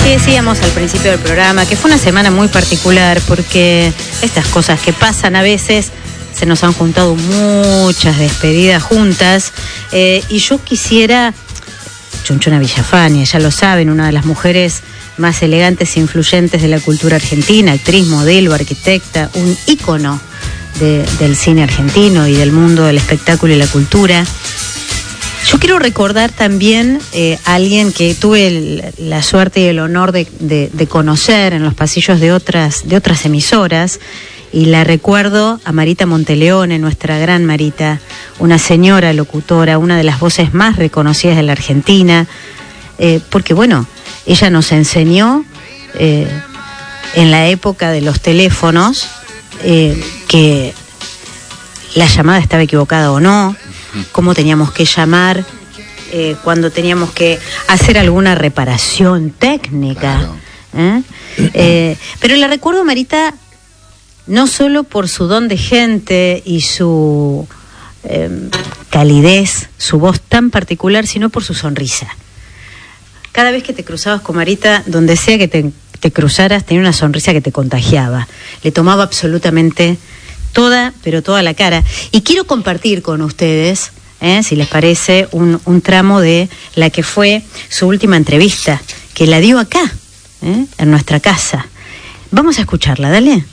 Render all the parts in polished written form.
Sí, decíamos al principio del programa que fue una semana muy particular porque estas cosas que pasan a veces, se nos han juntado muchas despedidas juntas, y yo quisiera, Chunchuna Villafañe, ya lo saben, una de las mujeres más elegantes e influyentes de la cultura argentina, actriz, modelo, arquitecta, un ícono del cine argentino y del mundo del espectáculo y la cultura. Yo quiero recordar también a alguien que tuve la suerte y el honor de conocer en los pasillos de otras emisoras, y la recuerdo a Marita Monteleone, nuestra gran Marita, una señora locutora, una de las voces más reconocidas de la Argentina, porque bueno, ella nos enseñó en la época de los teléfonos que la llamada estaba equivocada o no, cómo teníamos que llamar cuando teníamos que hacer alguna reparación técnica. Claro. Pero la recuerdo, Marita, no solo por su don de gente y su calidez, su voz tan particular, sino por su sonrisa. Cada vez que te cruzabas con Marita, donde sea que te cruzaras, tenía una sonrisa que te contagiaba. Le tomaba absolutamente toda la cara. Y quiero compartir con ustedes, si les parece, un tramo de la que fue su última entrevista, que la dio acá, en nuestra casa. Vamos a escucharla, dale.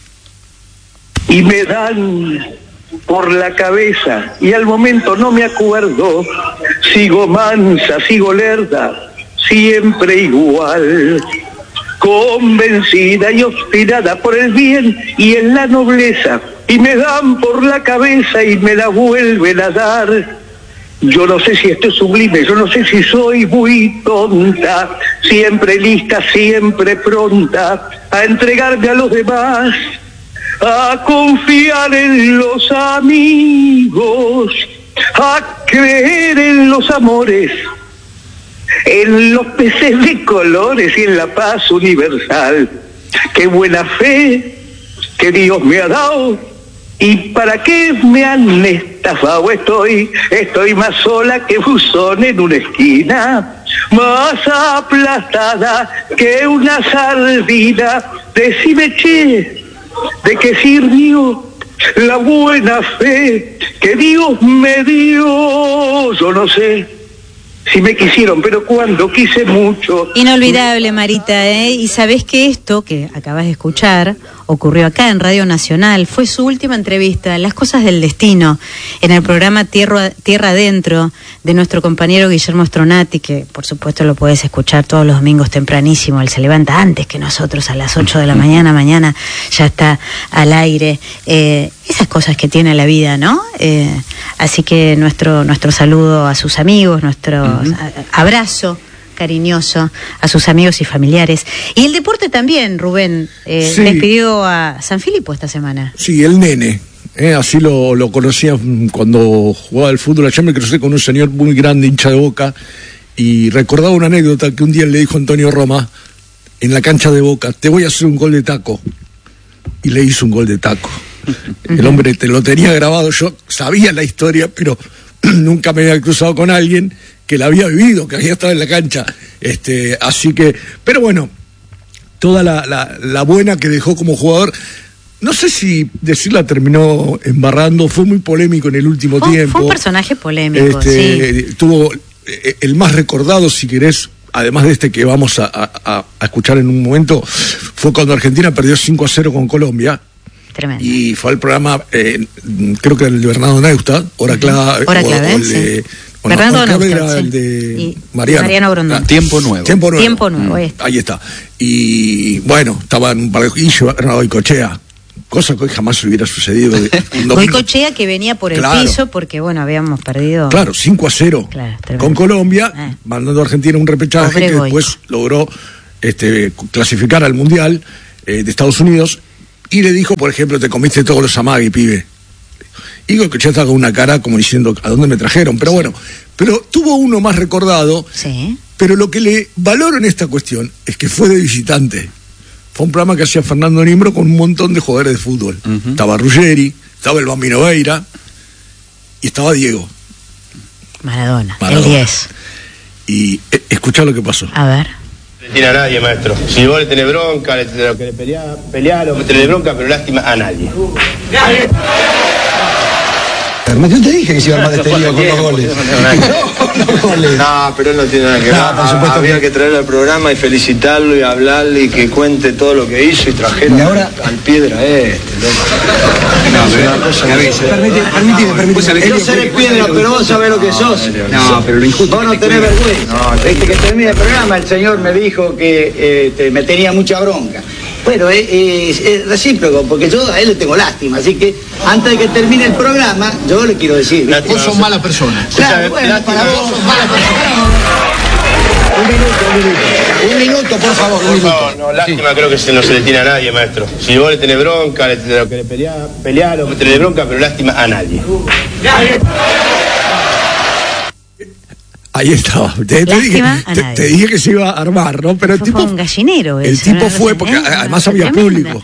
Y me dan por la cabeza, y al momento no me acuerdo, sigo mansa, sigo lerda, siempre igual, convencida y obstinada por el bien y en la nobleza, y me dan por la cabeza y me la vuelven a dar. Yo no sé si esto es sublime, yo no sé si soy muy tonta, siempre lista, siempre pronta a entregarme a los demás, a confiar en los amigos, a creer en los amores, en los peces de colores y en la paz universal. Qué buena fe que Dios me ha dado, y para qué me han estafado. Estoy más sola que buzón en una esquina, más aplastada que una sardina. Decime, che, ¿de qué sirvió la buena fe que Dios me dio? Yo no sé si me quisieron, pero cuando quise mucho. Inolvidable, Marita, y sabés que esto que acabas de escuchar ocurrió acá en Radio Nacional, fue su última entrevista, Las cosas del destino, en el programa Tierra Adentro de nuestro compañero Guillermo Stronati, que por supuesto lo podés escuchar todos los domingos tempranísimo. Él se levanta antes que nosotros, a las 8 de la mañana ya está al aire. Esas cosas que tiene la vida, ¿no? Así que nuestro saludo a sus amigos, nuestro abrazo cariñoso a sus amigos y familiares. Y el deporte también, Rubén, sí. Despidió a San Filipo esta semana. Sí, el nene, así lo conocía cuando jugaba al fútbol. Allá me crucé con un señor muy grande, hincha de Boca, y recordaba una anécdota que un día le dijo Antonio Roma en la cancha de Boca: te voy a hacer un gol de taco. Y le hizo un gol de taco. El hombre te lo tenía grabado. Yo sabía la historia, pero nunca me había cruzado con alguien que la había vivido, que había estado en la cancha. Así que, pero bueno, toda la buena que dejó como jugador, no sé si decirla terminó embarrando, fue muy polémico en el último tiempo. Fue un personaje polémico, sí. Tuvo el más recordado, si querés, además de este que vamos a escuchar en un momento, fue cuando Argentina perdió 5-0 con Colombia. Tremendo. Y fue al programa, creo que el de Bernardo Neustadt, Hora Clave. Hora Clave, sí. Bernardo Neustadt, era el de Mariano Brondón. Tiempo Nuevo. Ahí está. Y bueno, estaban un par de Goicoechea, cosa que hoy jamás hubiera sucedido. Goicoechea, que venía por el piso porque, bueno, habíamos perdido. Claro, 5-0 con Colombia, mandando a Argentina un repechaje que después logró clasificar al Mundial de Estados Unidos. Y le dijo, por ejemplo: te comiste todos los amagui, pibe. Y Goicoechea estaba con una cara como diciendo: ¿a dónde me trajeron? Pero bueno, pero tuvo uno más recordado. Sí. Pero lo que le valoro en esta cuestión es que fue de visitante. Fue un programa que hacía Fernando Nimbro con un montón de jugadores de fútbol. Estaba Ruggeri, estaba el Bambino Veira y estaba Diego Maradona. El 10. Y escuchá lo que pasó. A ver. Tiene a nadie, maestro. Si vos le tenés bronca, le querés pelear o tenés bronca, pero lástima a nadie. Yo te dije que se iba a armar este lío con los goles. No, pero él no tiene nada que ver. No, por supuesto había que traerlo al programa y felicitarlo y hablarle y que cuente todo lo que hizo y trajeron al Piedra No, permíteme. Yo seré Piedra, pero vos sabés lo que sos. No, pero lo injusto. Vos no tenés vergüenza. Desde que termine el programa, el señor me dijo que me tenía mucha bronca. Bueno, es recíproco, porque yo a él le tengo lástima, así que antes de que termine el programa, yo le quiero decir... Vos sos mala persona. Claro, bueno, para vos sos mala persona. Un minuto, por favor. Por favor, no, lástima creo que no se le tiene a nadie, maestro. Si vos le tenés bronca, le querés pelear o tenés bronca, pero lástima a nadie. Ahí estaba. Te dije que se iba a armar, ¿no? Pero el tipo fue un gallinero. El tipo fue, porque además había público.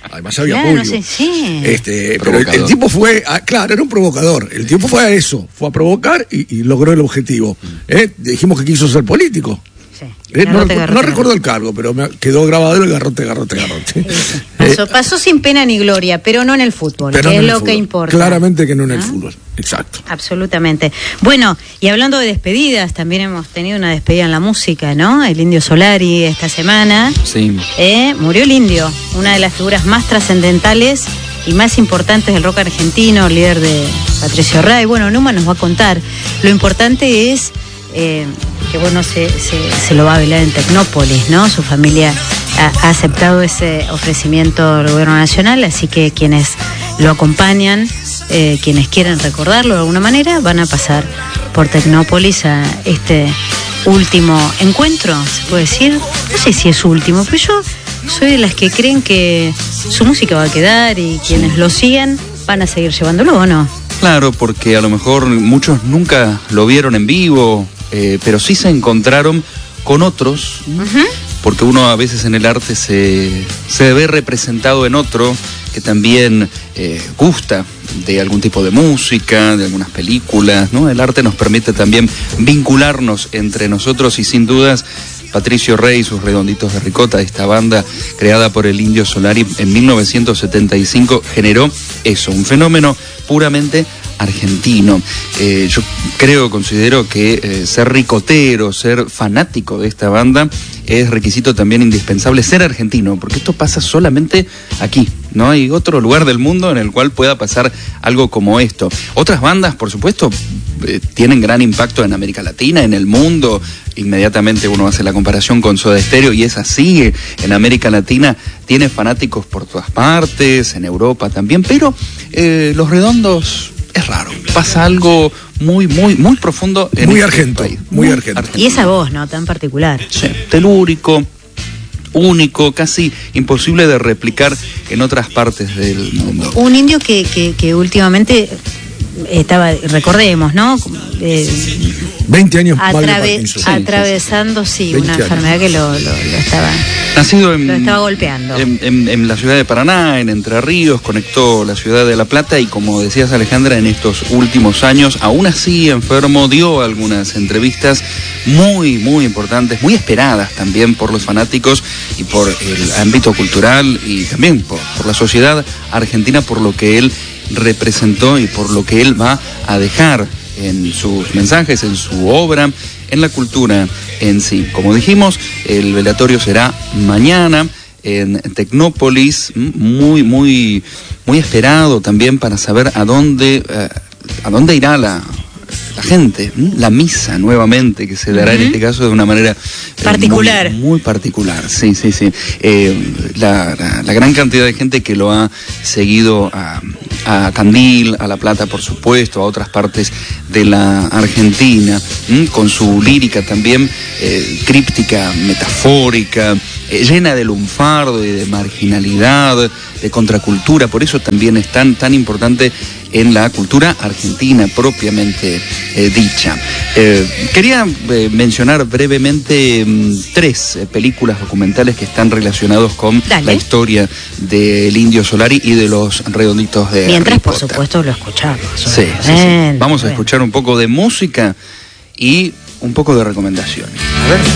Pero el tipo fue, claro, era un provocador. El tipo fue a eso, fue a provocar y logró el objetivo. Dijimos que quiso ser político. Sí. No recuerdo el cargo, pero me quedó grabado el garrote. Pasó sin pena ni gloria, pero no en el fútbol, que es lo que importa. Claramente que no en el fútbol, exacto. Absolutamente. Bueno, y hablando de despedidas, también hemos tenido una despedida en la música, ¿no? El Indio Solari esta semana. Sí. Murió el Indio, una de las figuras más trascendentales y más importantes del rock argentino, líder de Patricio Rey. Bueno, Numa nos va a contar. Lo importante es... que bueno, se lo va a velar en Tecnópolis, ¿no? Su familia ha aceptado ese ofrecimiento del gobierno nacional, así que quienes lo acompañan, quienes quieren recordarlo de alguna manera, van a pasar por Tecnópolis a este último encuentro, se puede decir. No sé si es último, pero yo soy de las que creen que su música va a quedar y quienes lo sigan van a seguir llevándolo, ¿o no? Claro, porque a lo mejor muchos nunca lo vieron en vivo, pero sí se encontraron con otros, porque uno a veces en el arte se ve representado en otro que también gusta de algún tipo de música, de algunas películas, ¿no? El arte nos permite también vincularnos entre nosotros y sin dudas Patricio Rey y sus Redonditos de Ricota, esta banda creada por el Indio Solari en 1975, generó eso, un fenómeno puramente argentino. Yo considero que ser ricotero, ser fanático de esta banda es requisito también indispensable, ser argentino, porque esto pasa solamente aquí. No hay otro lugar del mundo en el cual pueda pasar algo como esto. Otras bandas, por supuesto, tienen gran impacto en América Latina, en el mundo. Inmediatamente uno hace la comparación con Soda Stereo y es así. En América Latina tiene fanáticos por todas partes, en Europa también, pero Los Redondos es raro. Pasa algo muy profundo en muy este argento, país. Muy argento. Y esa voz, ¿no? Tan particular. Sí, telúrico, único, casi imposible de replicar en otras partes del mundo. Un indio que últimamente estaba, recordemos, ¿no? 20 años mal de Parkinson. Atravesando, una enfermedad que lo estaba... Nacido lo estaba golpeando. En la ciudad de Paraná, en Entre Ríos, conectó la ciudad de La Plata y, como decías, Alejandra, en estos últimos años, aún así enfermo, dio algunas entrevistas muy importantes, muy esperadas también por los fanáticos y por el ámbito cultural y también por la sociedad argentina, por lo que él representó y por lo que él va a dejar en sus mensajes, en su obra, en la cultura en sí. Como dijimos, el velatorio será mañana en Tecnópolis, muy esperado también para saber a dónde irá la gente, la misa nuevamente, que se dará en este caso de una manera particular. Muy particular, sí. La gran cantidad de gente que lo ha seguido a Tandil, a La Plata, por supuesto, a otras partes de la Argentina, con su lírica también críptica, metafórica, llena de lunfardo y de marginalidad, de contracultura. Por eso también es tan importante en la cultura argentina propiamente dicha. Quería mencionar brevemente 3 películas documentales que están relacionados con la historia del Indio Solari y de los Redonditos de Mientras, Ricota. por supuesto, lo escuchamos. Sí. Vamos a escuchar un poco de música y un poco de recomendaciones. A ver.